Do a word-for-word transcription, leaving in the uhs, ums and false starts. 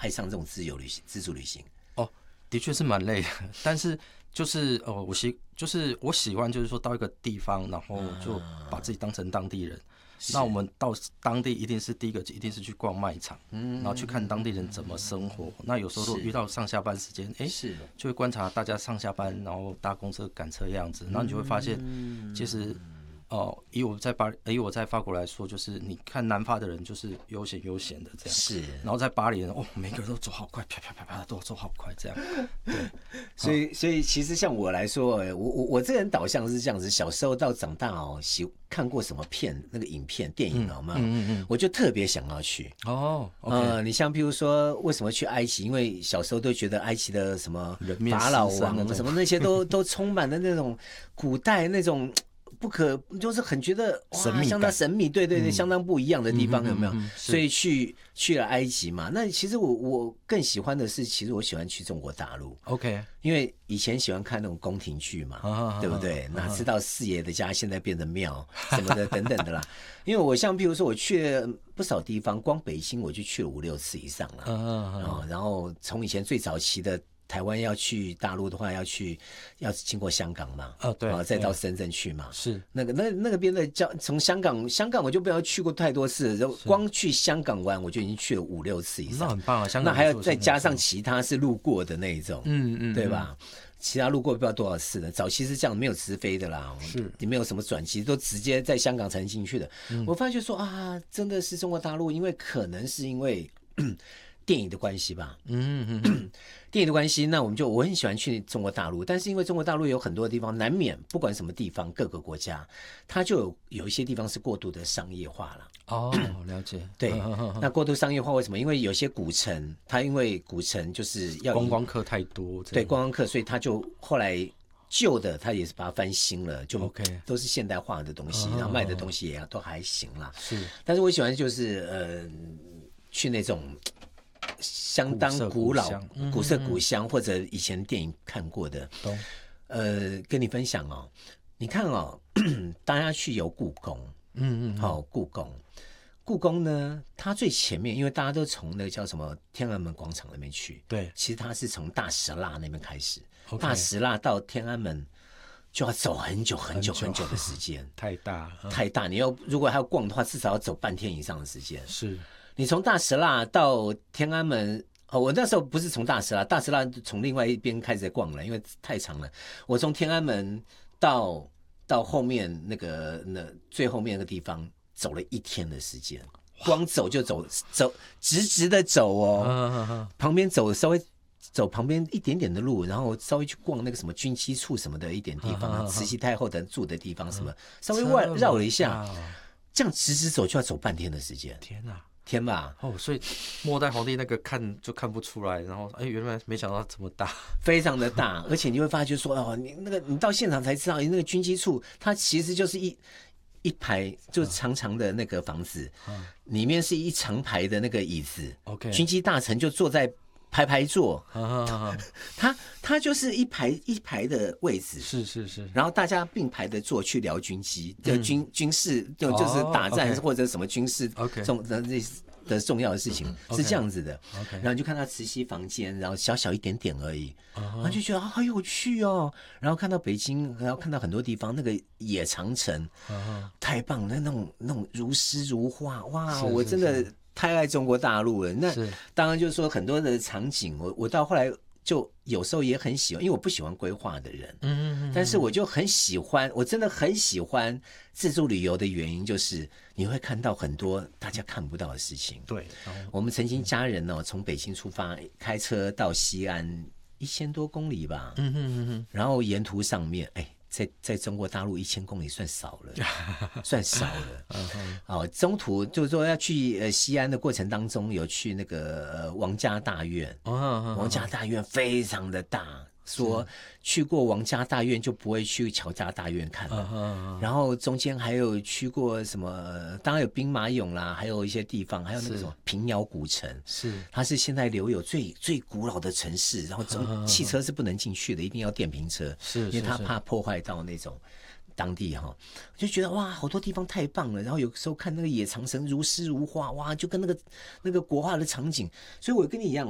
爱上这种自由旅行、自助旅行？ 哦，的确是蛮累的，但是就是哦，我喜就是我喜欢就是说到一个地方，然后就把自己当成当地人。那我们到当地一定是第一个，一定是去逛卖场，嗯，然后去看当地人怎么生活。那有时候如果遇到上下班时间，哎，是就会观察大家上下班，然后搭公车赶车的样子，然后你就会发现，其实。哦，以我在巴，以我在法国来说，就是你看南法的人就是悠闲悠闲的这样， 是， 然后在巴黎人哦，每个人都走好快，啪啪啪啪都走好快这样，对， 所以所以其实像我来说，我我我这人导向是这样子，小时候到长大哦，喜看过什么片那个影片电影好吗？嗯嗯嗯，我就特别想要去哦， 呃，你像譬如说为什么去埃及？因为小时候都觉得埃及的什么法老王什么那些都都充满了那种古代那种。不可就是很觉得哇，相当神秘，对对对，嗯、相当不一样的地方，有没有？嗯嗯嗯、所以去去了埃及嘛。那其实我我更喜欢的是，其实我喜欢去中国大陆。 OK， 因为以前喜欢看那种宫廷剧嘛，啊、对不对？啊、哪知道四爷的家现在变成庙什么的等等的啦。因为我像譬如说，我去了不少地方，光北京我就去了五六次以上了。啊啊啊、然后从以前最早期的。台湾要去大陆的话，要去要经过香港嘛， 啊对， 啊再到深圳去嘛， 是那个那那个边的交从香港香港我就不要去过太多次了，光去香港玩我就已经去了五六次以上， 那很棒啊！香港那还要再加上其他是路过的那一种，嗯嗯，对吧？其他路过不知道多少次了，早期是这样，没有直飞的啦，是也没有什么转机，都直接在香港才能进去的。嗯、我发现说啊，真的是中国大陆，因为可能是因为电影的关系吧，嗯嗯嗯。电影的关系，那我们就我很喜欢去中国大陆，但是因为中国大陆有很多地方难免，不管什么地方，各个国家，它就有有一些地方是过度的商业化了。 哦，了解。 对，那过度商业化为什么？因为有些古城，它因为古城就是要观光客太多， 对观光客，所以它就后来旧的它也是把它翻新了，就都是现代化的东西， okay. 然后卖的东西也都还行啦。是，但是我喜欢就是呃去那种。相当古老、古色古香，或者以前电影看过的，呃，跟你分享哦。你看哦，大家去游故宫，嗯嗯，好、哦，故宫，故宫呢，它最前面，因为大家都从那个叫什么天安门广场那边去， 对， 其实它是从大石蜡那边开始， okay. 大石蜡到天安门就要走很久很久很久的时间， 太大、嗯、 太大，你要如果还要逛的话，至少要走半天以上的时间， 是。 你从大石蜡到天安门，哦，我那时候不是从大石蜡，大石蜡从另外一边开始逛了，因为太长了。我从天安门到到后面那个那最后面那个地方走了一天的时间，光走就走走直直的走哦，啊啊啊旁边走稍微走旁边一点点的路，然后稍微去逛那个什么军机处什么的一点地方，啊啊啊慈禧太后的住的地方什么，啊、稍微绕绕了一下，这样直直走就要走半天的时间。 天哪！ 天吧， 哦，所以末代皇帝那个看就看不出来，然后哎，原来没想到这么大， 非常的大，而且你会发觉说哦，你那个你到现场才知道，那个军机处它其实就是一一排就长长的那个房子，啊、里面是一长排的那个椅子 ，OK， 军机大臣就坐在排排坐，啊、他他就是一排一排的位置， 是是是， 然后大家并排的坐去聊军机，就军、嗯、军事就就是打战、哦 okay. 或者什么军事重的这的重要的事情、嗯、是这样子的， okay. 然后你就看到慈禧房间，然后小小一点点而已， uh-huh. 然后就觉得好有趣哦，然后看到北京，然后看到很多地方那个野长城， uh-huh. 太棒了，那种那种如诗如画，哇，是是是我真的。太爱中国大陆了，那当然就是说很多的场景，我我到后来就有时候也很喜欢，因为我不喜欢规划的人，嗯嗯嗯，但是我就很喜欢，我真的很喜欢自助旅游的原因就是你会看到很多大家看不到的事情。 对， 我们曾经家人哦，从北京出发，开车到西安一千多公里吧，嗯哼嗯哼，然后沿途上面，哎。在在中国大陆一千公里算少了，算少了。哦，中途就是说要去呃西安的过程当中，有去那个呃王家大院，王家大院非常的大。说去过王家大院就不会去乔家大院看了， uh-huh, uh-huh. 然后中间还有去过什么，当然有兵马俑啦，还有一些地方，还有那个什么平遥古城，是它是现在留有最最古老的城市，然后中、uh-huh, 汽车是不能进去的，一定要电瓶车，是因为它怕破坏到那种当地哈，就觉得哇，好多地方太棒了。然后有时候看那个野长城如诗如画，哇，就跟那个那个国画的场景，所以我跟你一样。